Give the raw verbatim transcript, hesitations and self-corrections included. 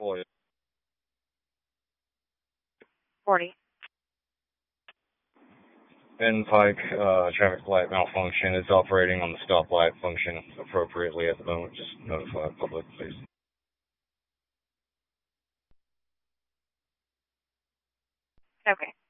Boy. Morning. Ben Pike, uh, traffic light malfunction. It's operating on the stoplight function appropriately at the moment. Just notify the public, please. Okay.